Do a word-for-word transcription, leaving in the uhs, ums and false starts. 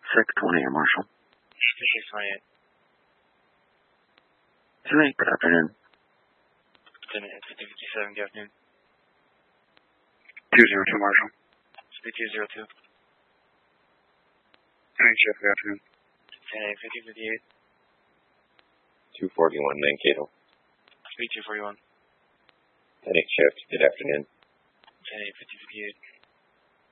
six twenty, Marshall. six twenty-eight. Hey, good afternoon. Lieutenant fifty fifty-seven, good afternoon. two zero two, Marshall. Speed two zero two. Hey, Chef, good afternoon. ten eight, fifty fifty-eight. two forty-one, Mankato. Speed two forty-one. ten eight shift, good afternoon. ten eight, fifty fifty-eight.